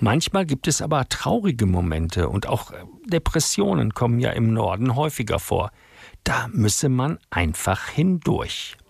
Manchmal gibt es aber traurige Momente und auch Depressionen kommen ja im Norden häufiger vor. Da müsse man einfach hindurch.